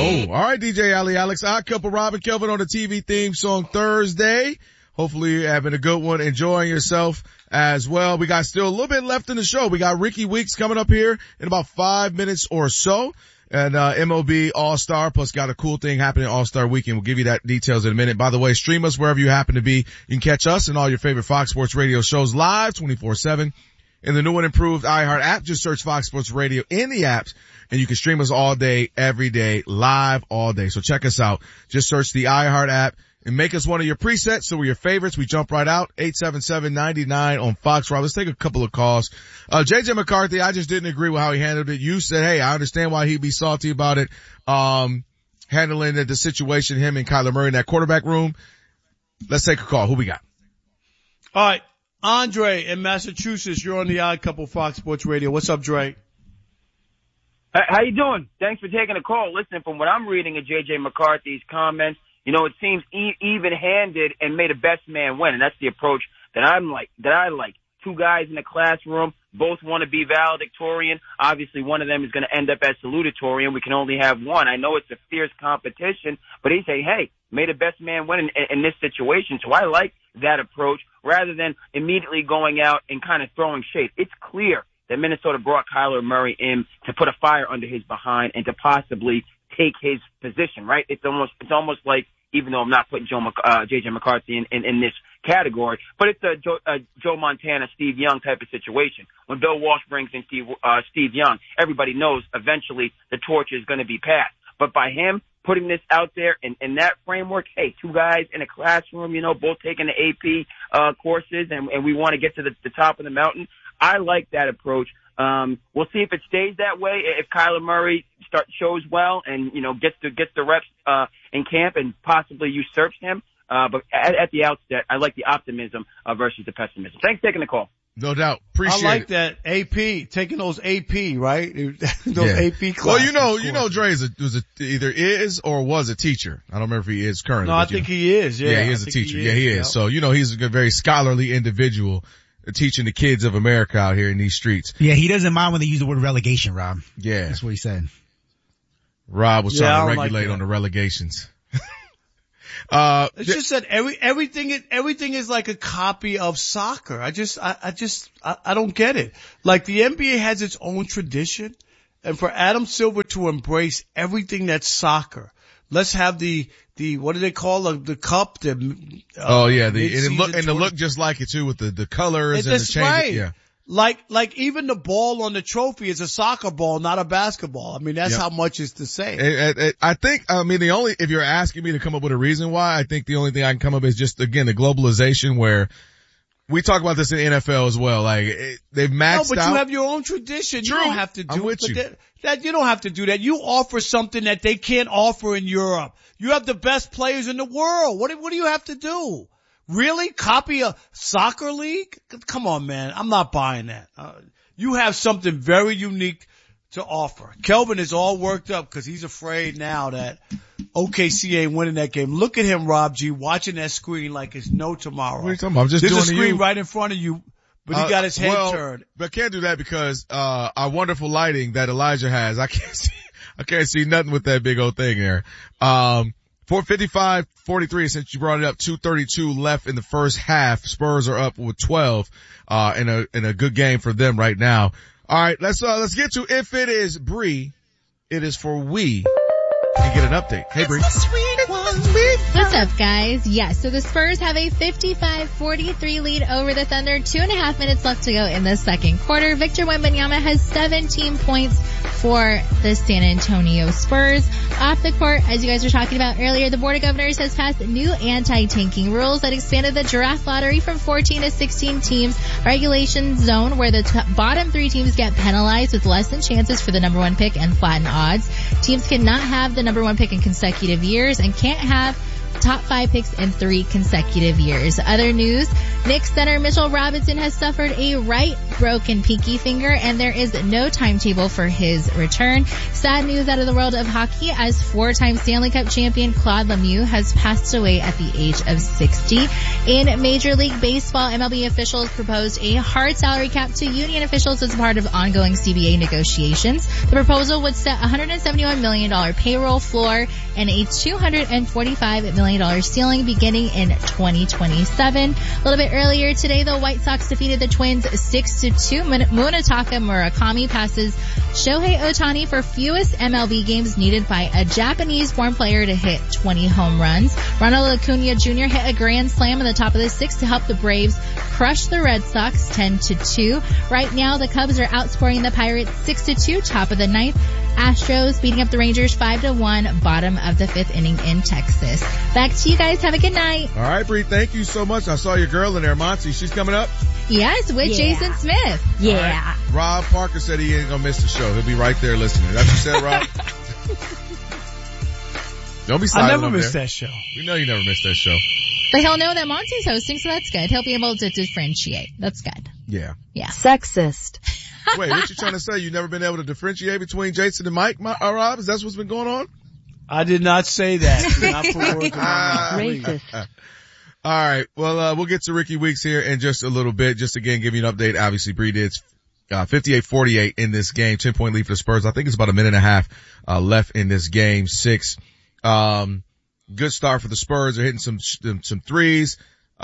Oh, all right, DJ Ali Alex. Odd Couple, Rob and Kelvin on the TV theme song Thursday. Hopefully you're having a good one, enjoying yourself as well. We got still a little bit left in the show. We got Ricky Weeks coming up here in about 5 minutes or so. And MLB All-Star, plus got a cool thing happening All-Star Weekend. We'll give you that details in a minute. By the way, stream us wherever you happen to be. You can catch us and all your favorite Fox Sports Radio shows live 24/7 in the new and improved iHeart app. Just search Fox Sports Radio in the apps, and you can stream us all day, every day, live all day. So check us out. Just search the iHeart app and make us one of your presets so we're your favorites. We jump right out. 877-99 on Fox. Rob, let's take a couple of calls. JJ McCarthy, I just didn't agree with how he handled it. You said, hey, I understand why he'd be salty about it. Handling the situation, him and Kyler Murray in that quarterback room. Let's take a call. Who we got? All right. Andre in Massachusetts, you're on the Odd Couple Fox Sports Radio. What's up, Dre? How you doing? Thanks for taking the call. Listen, from what I'm reading of J.J. McCarthy's comments, it seems even-handed and made a best man win, and that's the approach that I like. Two guys in the classroom, both want to be valedictorian. Obviously, one of them is going to end up as salutatorian. We can only have one. I know it's a fierce competition, but he say, hey, made a best man win in this situation. So I like that approach rather than immediately going out and kind of throwing shade. It's clear that Minnesota brought Kyler Murray in to put a fire under his behind and to possibly take his position, right? It's almost like, even though I'm not putting J.J. McCarthy in this category, but it's a Joe Montana, Steve Young type of situation. When Bill Walsh brings in Steve Young, everybody knows eventually the torch is going to be passed. But by him putting this out there in that framework, hey, two guys in a classroom, both taking the AP courses, and we want to get to the top of the mountain. I like that approach. We'll see if it stays that way. If Kyler Murray shows well and gets the reps in camp and possibly usurps him. But at the outset, I like the optimism versus the pessimism. Thanks for taking the call. No doubt. Appreciate it. I like that AP, taking those AP, right? Those AP classes. Well, Dre either is or was a teacher. I don't remember if he is currently. No, I think he is. Yeah, he is a teacher. He is. So, he's a very scholarly individual teaching the kids of America out here in these streets. Yeah, he doesn't mind when they use the word relegation, Rob. Yeah. That's what he said. Rob was trying to regulate on the relegations. It's just that everything is like a copy of soccer. I don't get it. Like the NBA has its own tradition, and for Adam Silver to embrace everything that's soccer. Let's have the what do they call the cup? It look just like it too with the colors and the change. Right. Yeah. Like even the ball on the trophy is a soccer ball, not a basketball. I mean, that's how much is to say. If you're asking me to come up with a reason why, I think the only thing I can come up is just, again, the globalization where we talk about this in the NFL as well. Like, they've maxed out. No, but you have your own tradition. True. You don't have to do I'm with it. you. That you don't have to do that. You offer something that they can't offer in Europe. You have the best players in the world. What do you have to do? Really? Copy a soccer league? Come on, man. I'm not buying that. You have something very unique to offer. Kelvin is all worked up because he's afraid now that OKC ain't winning that game. Look at him, Rob G, watching that screen like it's no tomorrow. What are you talking about? I'm just There's doing a screen you. right in front of you, but he got his head turned. But can't do that because our wonderful lighting that Elijah has, I can't see nothing with that big old thing there. 4:55-43, since you brought it up, 2:32 left in the first half. Spurs are up with 12, in a good game for them right now. All right, let's get to If It Is Bree, it is for we. And get an update. Hey, Bree. What's up, guys? Yes, so the Spurs have a 55-43 lead over the Thunder. 2.5 minutes left to go in the second quarter. Victor Wembanyama has 17 points for the San Antonio Spurs. Off the court, as you guys were talking about earlier, the Board of Governors has passed new anti-tanking rules that expanded the draft lottery from 14 to 16 teams. Regulation zone where the bottom 3 teams get penalized with less than chances for the number 1 pick and flatten odds. Teams cannot have the number 1 pick in consecutive years and can't have top 5 picks in 3 consecutive years. Other news, Knicks center Mitchell Robinson has suffered a right broken pinky finger, and there is no timetable for his return. Sad news out of the world of hockey, as 4-time Stanley Cup champion Claude Lemieux has passed away at the age of 60. In Major League Baseball, MLB officials proposed a hard salary cap to union officials as part of ongoing CBA negotiations. The proposal would set a $171 million payroll floor and a $245 million ceiling beginning in 2027. A little bit earlier today, the White Sox defeated the Twins 6-2. Munetaka Murakami passes Shohei Ohtani for fewest MLB games needed by a Japanese-born player to hit 20 home runs. Ronald Acuna Jr. hit a grand slam in the top of the 6th to help the Braves crush the Red Sox 10-2. Right now, the Cubs are outscoring the Pirates 6-2, top of the 9th. Astros beating up the Rangers 5-1, bottom of the 5th inning in Texas. Back to you guys. Have a good night. All right, Bree, thank you so much. I saw your girl in there, Monty. She's coming up? Yes, with Jason Smith. Yeah. Right. Rob Parker said he ain't gonna miss the show. He'll be right there listening. That's what you said, Rob? Don't be silent. I never missed that show. We know you never missed that show. But he'll know that Monty's hosting, so that's good. He'll be able to differentiate. That's good. Yeah. Yeah. Sexist. Wait, what you trying to say? You never been able to differentiate between Jason and Mike, Rob? Is that what's been going on? I did not say that. Not for words of my mouth. Racist. All right. Well, we'll get to Ricky Weeks here in just a little bit. Just again, give you an update. Obviously, Bree did 58-48 in this game. 10-point lead for the Spurs. I think it's about a minute and a half left in this game. 6. Good start for the Spurs. They're hitting some threes.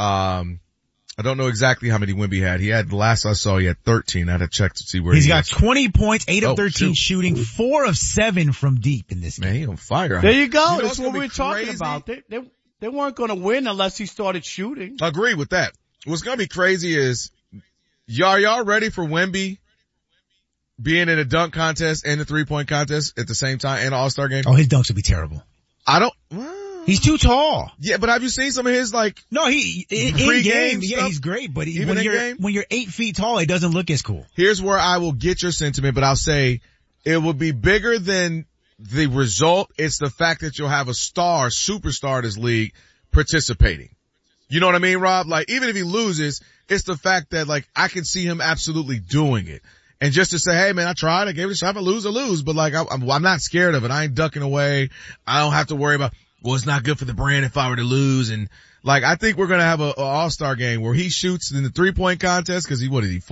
I don't know exactly how many Wemby had. He had, last I saw, he had 13. I had to check to see where he's got 20 points, 8 of 13 shoot. Shooting, 4 of 7 from deep in this game. Man, he on fire. There you go. You know That's what we're talking about. They weren't going to win unless he started shooting. Agree with that. What's going to be crazy is, y'all ready for Wemby being in a dunk contest and a 3-point contest at the same time and an All-Star game? Oh, his dunks would be terrible. He's too tall. Yeah, but have you seen some of his No, in game, yeah, he's great, but when you're 8 feet tall, it doesn't look as cool. Here's where I will get your sentiment, but I'll say it will be bigger than the result. It's the fact that you'll have a superstar in this league participating. You know what I mean, Rob? Like, even if he loses, it's the fact that, like, I can see him absolutely doing it. And just to say, hey man, I tried, I gave it a shot, if I lose, but like, I'm not scared of it. I ain't ducking away. I don't have to worry about, well, it's not good for the brand if I were to lose. And like, I think we're going to have a all-star game where he shoots in the 3-point contest, cause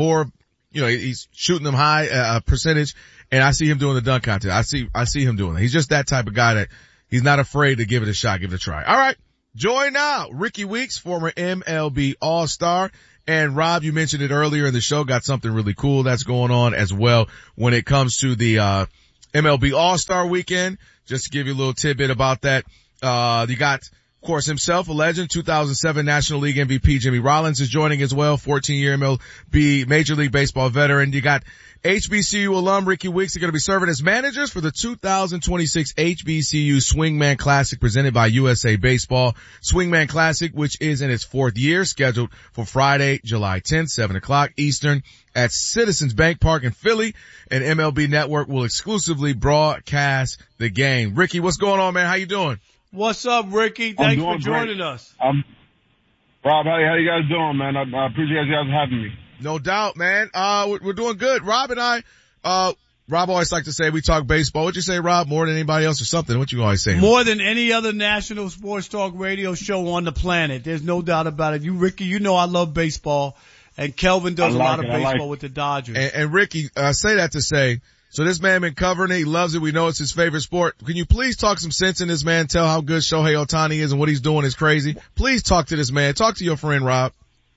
he's shooting them high, percentage. And I see him doing the dunk contest. I see him doing it. He's just that type of guy that he's not afraid to give it a shot, give it a try. All right. Join now. Ricky Weeks, former MLB All-Star. And Rob, you mentioned it earlier in the show, got something really cool that's going on as well when it comes to the, MLB All-Star Weekend. Just to give you a little tidbit about that. You got, of course, himself, a legend, 2007 National League MVP Jimmy Rollins is joining as well, 14-year MLB Major League Baseball veteran. You got HBCU alum Ricky Weeks are going to be serving as managers for the 2026 HBCU Swingman Classic presented by USA Baseball. Swingman Classic, which is in its 4th year, scheduled for Friday, July 10th, 7 o'clock Eastern at Citizens Bank Park in Philly. And MLB Network will exclusively broadcast the game. Ricky, what's going on, man? How you doing? What's up, Ricky? Thanks for joining us. Rob, how you guys doing, man? I appreciate you guys having me. No doubt, man. We're doing good. Rob and I, Rob always like to say we talk baseball. What'd you say, Rob? More than anybody else or something? What you always say? More than any other national sports talk radio show on the planet. There's no doubt about it. Ricky, you know I love baseball, and Kelvin does a lot of baseball with the Dodgers. And Ricky, say that to say, so this man been covering it. He loves it. We know it's his favorite sport. Can you please talk some sense in this man? Tell how good Shohei Ohtani is and what he's doing is crazy. Please talk to this man. Talk to your friend, Rob.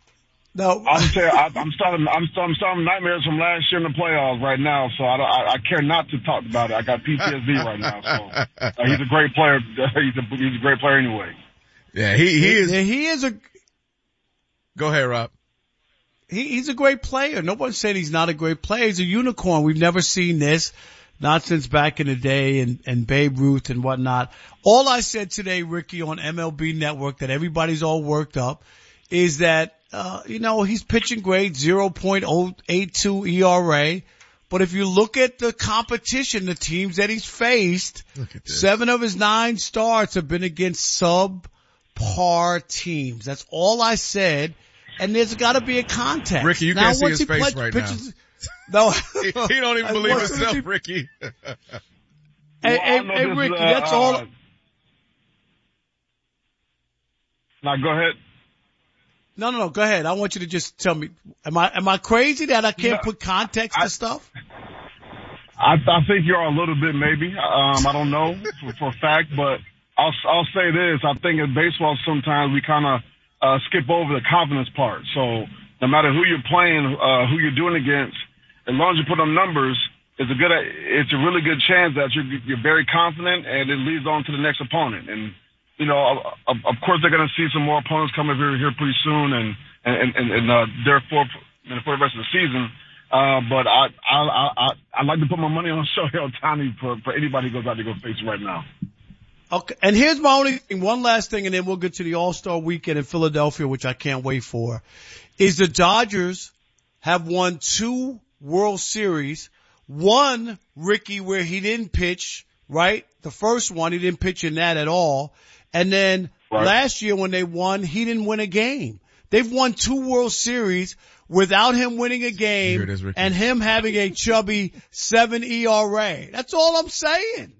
No, I'm starting nightmares from last year in the playoffs right now, so I care not to talk about it. I got PTSD right now, so he's a great player. He's a great player anyway. Yeah, he is. He is a. Go ahead, Rob. He's a great player. Nobody's saying he's not a great player. He's a unicorn. We've never seen this, not since back in the day and Babe Ruth and whatnot. All I said today, Ricky, on MLB Network, that everybody's all worked up, is that he's pitching great, 0.082 ERA. But if you look at the competition, the teams that he's faced, 7 of his 9 starts have been against sub subpar teams. That's all I said. And there's got to be a context. Ricky, you can't see his face right now. No. He don't even believe himself, Ricky. Hey, Ricky, that's all. Now, go ahead. No, go ahead. I want you to just tell me, am I crazy that I can't put context to stuff? I think you are a little bit, maybe. I don't know for a fact, but I'll say this. I think in baseball sometimes we kind of skip over the confidence part. So no matter who you're playing, who you're doing against, as long as you put on numbers, it's a really good chance that you're very confident, and it leads on to the next opponent. And you know, of course, they're going to see some more opponents coming here pretty soon, and therefore for the rest of the season. But I'd like to put my money on Shohei Ohtani for anybody who goes out to go face right now. Okay, and here's my only thing, one last thing, and then we'll get to the All-Star Weekend in Philadelphia, which I can't wait for. Is the Dodgers have won 2 World Series. One, Ricky, where he didn't pitch, right? The first one, he didn't pitch in that at all. And then last year when they won, he didn't win a game. They've won 2 World Series without him winning a game and him having a chubby 7 ERA. That's all I'm saying.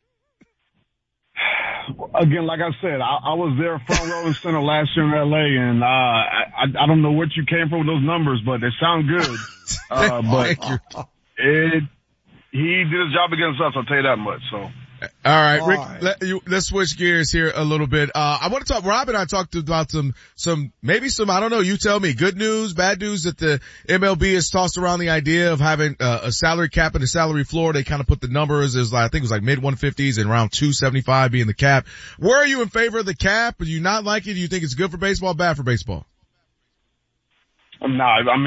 Again, like I said, I was there front row and center last year in LA, and I don't know what you came from with those numbers, but they sound good. But he did his job against us, I'll tell you that much. So. All right, Rick, let's switch gears here a little bit. I want to talk, Rob and I talked about some, I don't know, you tell me, good news, bad news that the MLB has tossed around the idea of having a salary cap and a salary floor. They kind of put the numbers as I think it was like mid 150s and around 275 being the cap. Where are you in favor of the cap? Do you not like it? Do you think it's good for baseball, bad for baseball? No,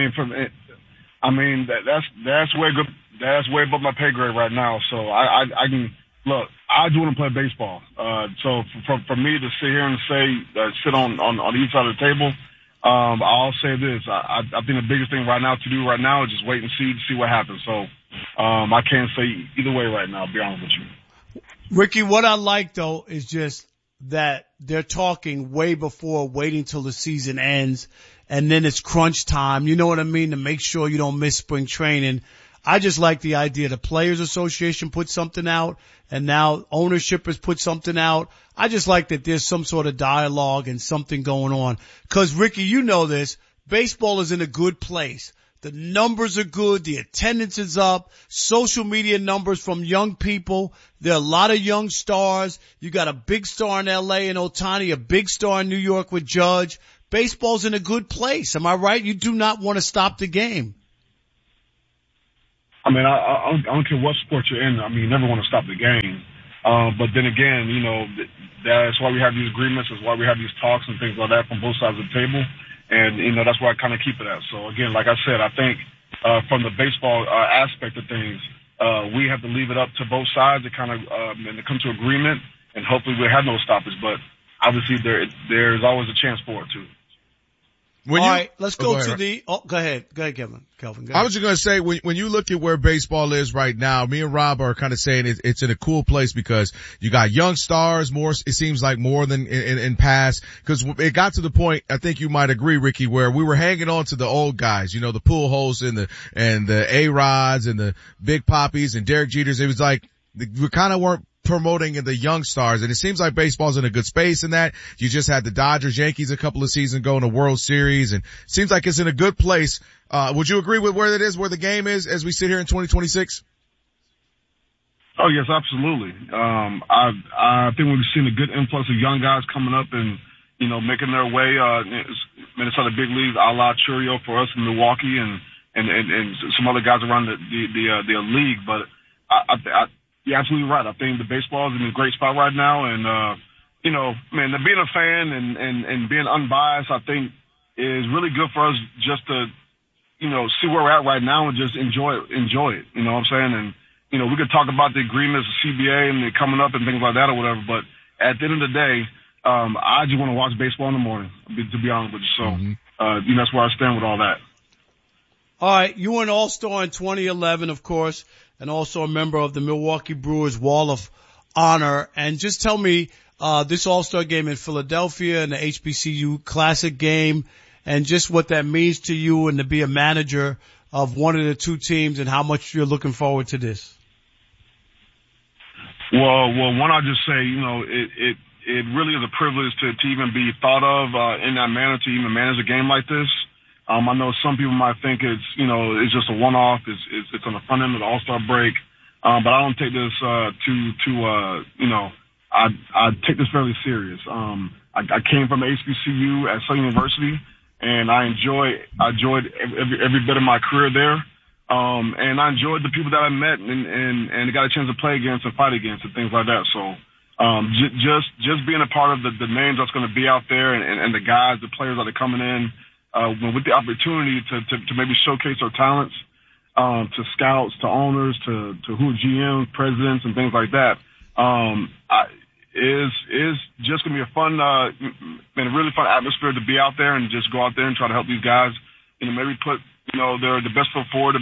that's way good. That's way above my pay grade right now. So I can. Look, I do want to play baseball. So for me to sit here and sit on each side of the table, I'll say this. I think the biggest thing right now to do right now is just wait and see what happens. So, I can't say either way right now, I'll be honest with you. Ricky, what I like though is just that they're talking way before waiting till the season ends and then it's crunch time. You know what I mean? To make sure you don't miss spring training. I just like the idea the Players Association put something out and now ownership has put something out. I just like that there's some sort of dialogue and something going on. Cause Ricky, you know this, baseball is in a good place. The numbers are good. The attendance is up. Social media numbers from young people. There are a lot of young stars. You got a big star in LA in Ohtani, a big star in New York with Judge. Baseball's in a good place. Am I right? You do not want to stop the game. I mean, I don't care what sport you're in. I mean, you never want to stop the game. But then again, you know, that's why we have these agreements. That's why we have these talks and things like that from both sides of the table. And, you know, that's where I kind of keep it at. So again, like I said, I think, from the baseball, aspect of things, we have to leave it up to both sides to kind of, and to come to agreement, and hopefully we'll have no stoppage. But obviously there's always a chance for it too. All right, let's go to the. Oh, go ahead, Kelvin. Go ahead. I was just going to say, when you look at where baseball is right now, me and Rob are kind of saying it's in a cool place because you got young stars, more. It seems like more than in past. Because it got to the point, I think you might agree, Ricky, where we were hanging on to the old guys. You know, the Pujols and the A-Rods and the Big Poppies and Derek Jeters. It was like we kind of weren't promoting the young stars, and it seems like baseball's in a good space in that. You just had the Dodgers, Yankees a couple of seasons ago in the World Series, and it seems like it's in a good place. Would you agree with where it is, where the game is as we sit here in 2026? Oh yes, absolutely. I think we've seen a good influx of young guys coming up and, you know, making their way, Minnesota big leagues, a la Churio for us in Milwaukee and some other guys around the league. But you're absolutely right. I think the baseball is in a great spot right now. And, you know, man, being a fan and being unbiased, I think is really good for us just to, you know, see where we're at right now and just enjoy it. You know what I'm saying? And, you know, we could talk about the agreements, the CBA and the coming up and things like that or whatever. But at the end of the day, I just want to watch baseball in the morning, to be honest with you. So, you know, that's where I stand with all that. All right. You were an All-Star in 2011, of course, and also a member of the Milwaukee Brewers Wall of Honor. And just tell me, this All-Star game in Philadelphia and the HBCU Classic game, and just what that means to you and to be a manager of one of the two teams and how much you're looking forward to this? Well, one, I'll just say, it really is a privilege to even be thought of in that manner, to even manage a game like this. I know some people might think it's just a one-off. It's on the front end of the All-Star break. But I don't take this I take this fairly serious. I came from HBCU at Southern University, and I enjoyed every bit of my career there. And I enjoyed the people that I met and got a chance to play against and fight against and things like that. So, just being a part of the names that's going to be out there and the guys, the players that are coming in, with the opportunity to maybe showcase their talents, to scouts, to owners, to who GMs, presidents, and things like that, is just going to be a fun, and a really fun atmosphere to be out there and just go out there and try to help these guys, maybe put, the best foot forward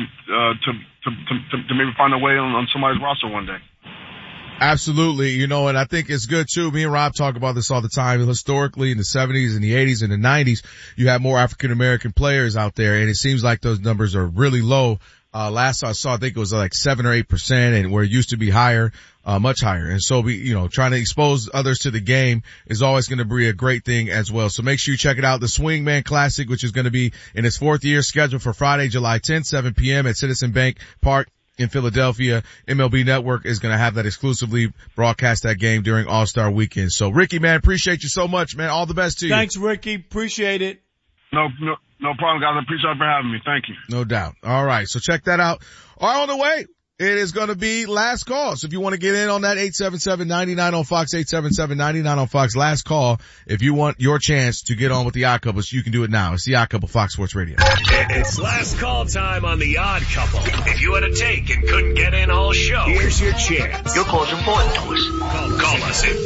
to maybe find a way on somebody's roster one day. Absolutely. And I think it's good too. Me and Rob talk about this all the time. Historically, in the 70s and the 80s and the 90s, you had more African American players out there, and it seems like those numbers are really low. Last I saw, I think it was like 7 or 8%, and where it used to be higher, much higher. And so trying to expose others to the game is always going to be a great thing as well. So make sure you check it out. The Swingman Classic, which is going to be in its 4th year, scheduled for Friday, July 10th, 7 p.m. at Citizen Bank Park in Philadelphia. MLB Network is going to have that exclusively broadcast that game during All-Star Weekend. So Ricky, man, appreciate you so much, man. All the best to you. Thanks, Ricky. Appreciate it. No problem, guys. I appreciate you for having me. Thank you. No doubt. All right. So check that out. All right, on the way, it is going to be Last Call. So if you want to get in on that, 877-99 on Fox, 877-99 on Fox. Last Call. If you want your chance to get on with the Odd Couple, you can do it now. It's the Odd Couple, Fox Sports Radio. It's Last Call time on the Odd Couple. If you had a take and couldn't get in all show, here's your chance. Your call's important to us. Call us at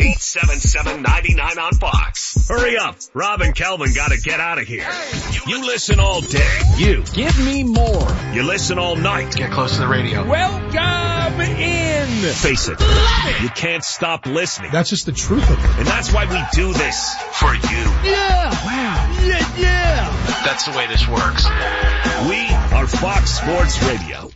877-99 on Fox. Hurry up. Rob and Kelvin got to get out of here. You listen all day. You. Give me more. You listen all night. Get close to the radio. Welcome in. Face it. You can't stop listening. That's just the truth of it. And that's why we do this. For you. Yeah. Wow. Yeah. That's the way this works. We are Fox Sports Radio.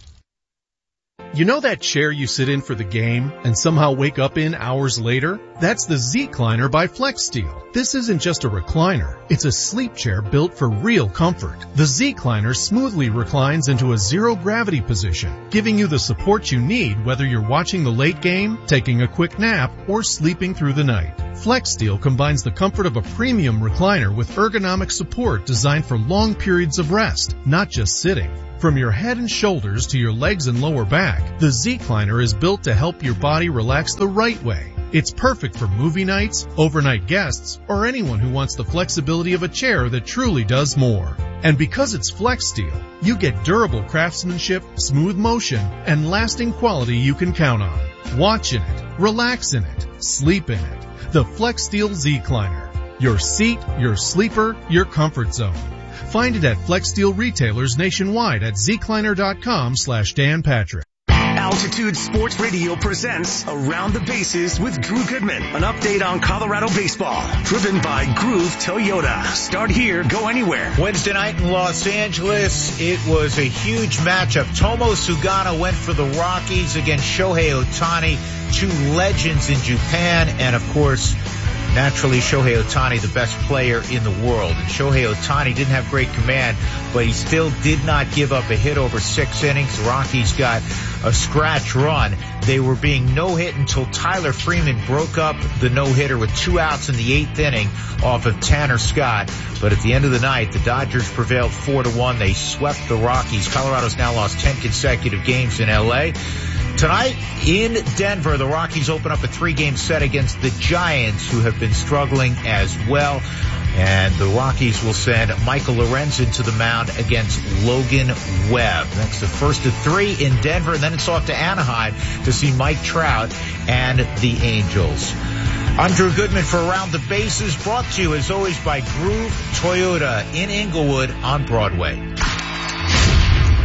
You know that chair you sit in for the game and somehow wake up in hours later? That's the Z-Cliner by FlexSteel. This isn't just a recliner. It's a sleep chair built for real comfort. The Z-Cliner smoothly reclines into a zero-gravity position, giving you the support you need whether you're watching the late game, taking a quick nap, or sleeping through the night. FlexSteel combines the comfort of a premium recliner with ergonomic support designed for long periods of rest, not just sitting. From your head and shoulders to your legs and lower back, the Z-Cliner is built to help your body relax the right way. It's perfect for movie nights, overnight guests, or anyone who wants the flexibility of a chair that truly does more. And because it's FlexSteel, you get durable craftsmanship, smooth motion, and lasting quality you can count on. Watch in it, relax in it, sleep in it. The FlexSteel Z-Cliner. Your seat, your sleeper, your comfort zone. Find it at FlexSteel retailers nationwide at zcliner.com/Dan Patrick. Altitude Sports Radio presents Around the Bases with Drew Goodman. An update on Colorado baseball. Driven by Groove Toyota. Start here, go anywhere. Wednesday night in Los Angeles, it was a huge matchup. Tomo Sugano went for the Rockies against Shohei Ohtani, two legends in Japan, and of course, naturally, Shohei Ohtani, the best player in the world. And Shohei Ohtani didn't have great command, but he still did not give up a hit over 6 innings. The Rockies got a scratch run. They were being no-hit until Tyler Freeman broke up the no-hitter with 2 outs in the 8th inning off of Tanner Scott. But at the end of the night, the Dodgers prevailed 4-1. They swept the Rockies. Colorado's now lost 10 consecutive games in L.A. Tonight in Denver, the Rockies open up a 3-game set against the Giants, who have been struggling as well. And the Rockies will send Michael Lorenzen to the mound against Logan Webb. That's the first of 3 in Denver, and then it's off to Anaheim to see Mike Trout and the Angels. I'm Drew Goodman for Around the Bases, brought to you as always by Groove Toyota in Inglewood on Broadway.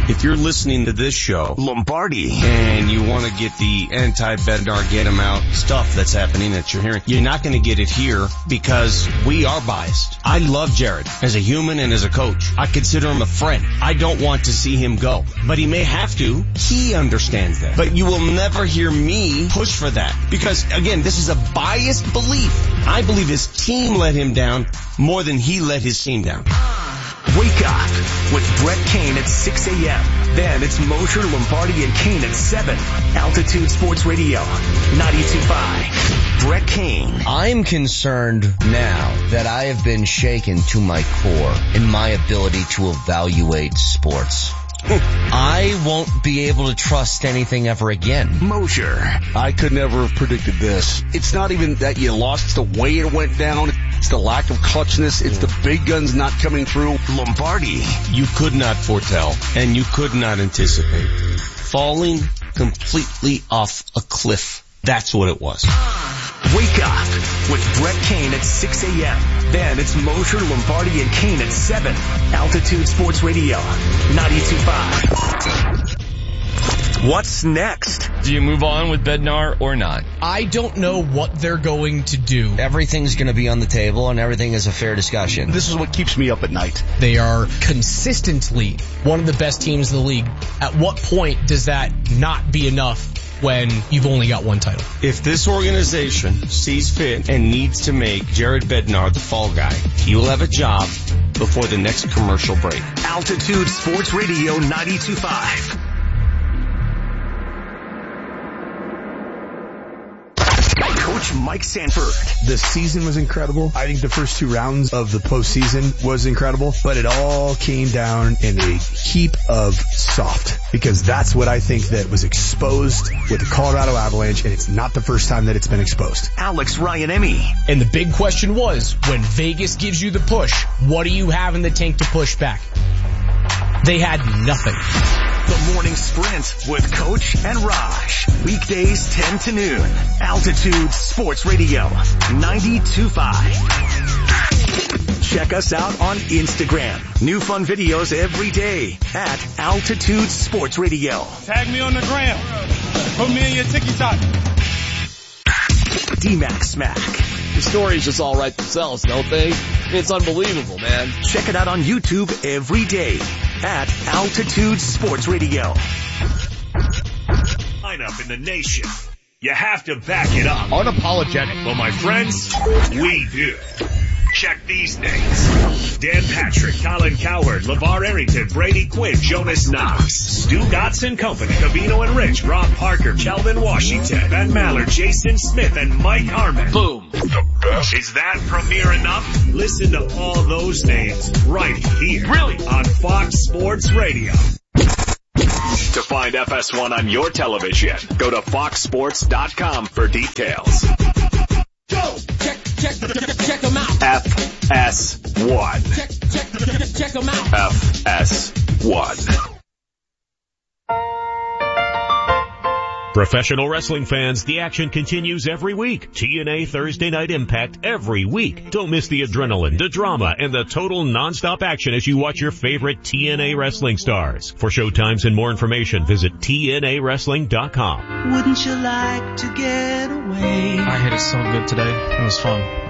If you're listening to this show, Lombardi, and you want to get the anti-Bednar, get him out stuff that's happening that you're hearing, you're not going to get it here because we are biased. I love Jared as a human and as a coach. I consider him a friend. I don't want to see him go, but he may have to. He understands that. But you will never hear me push for that because, again, this is a biased belief. I believe his team let him down more than he let his team down. Wake up with Brett Kane at 6 a.m. Then it's Mosher, Lombardi, and Kane at 7. Altitude Sports Radio, 92.5. Brett Kane. I'm concerned now that I have been shaken to my core in my ability to evaluate sports. I won't be able to trust anything ever again. Mosher. I could never have predicted this. It's not even that you lost. It's the way it went down. It's the lack of clutchness. It's the big guns not coming through. Lombardi. You could not foretell, and you could not anticipate. Falling completely off a cliff. That's what it was. Wake up with Brett Kane at 6 a.m. Then it's Mosher, Lombardi, and Kane at 7. Altitude Sports Radio, 92.5. What's next? Do you move on with Bednar or not? I don't know what they're going to do. Everything's going to be on the table and everything is a fair discussion. This is what keeps me up at night. They are consistently one of the best teams in the league. At what point does that not be enough when you've only got one title? If this organization sees fit and needs to make Jared Bednar the fall guy, he will have a job before the next commercial break. Altitude Sports Radio 92.5. Coach Mike Sanford. The season was incredible. I think the first 2 rounds of the postseason was incredible, but it all came down in a heap of soft because that's what I think that was exposed with the Colorado Avalanche, and it's not the first time that it's been exposed. Alex Ryan-Emmy. And the big question was, when Vegas gives you the push, what do you have in the tank to push back? They had nothing. The Morning Sprint with Coach and Raj. Weekdays 10 to noon. Altitude Sports Radio 92.5. Check us out on Instagram. New fun videos every day at Altitude Sports Radio. Tag me on the gram. Put me in your TikTok. D-Mac Smack. The stories just all write themselves, don't they? It's unbelievable, man. Check it out on YouTube every day at Altitude Sports Radio. Lineup in the nation. You have to back it up. Unapologetic. Well, my friends, we do. Check these names. Dan Patrick, Colin Cowherd, LeVar Arrington, Brady Quinn, Jonas Knox, Stu Gotts & Company, Cavino and Rich, Rob Parker, Kelvin Washington, Ben Maller, Jason Smith, and Mike Harmon. Boom. The best. Is that premiere enough? Listen to all those names right here. Really? On Fox Sports Radio. To find FS1 on your television, go to foxsports.com for details. Go! Check them out. FS1. Check them out. FS1. Professional wrestling fans, the action continues every week. TNA Thursday Night Impact every week. Don't miss the adrenaline, the drama, and the total nonstop action as you watch your favorite TNA wrestling stars. For showtimes and more information, visit TNAWrestling.com. Wouldn't you like to get away? I hit it so good today. It was fun.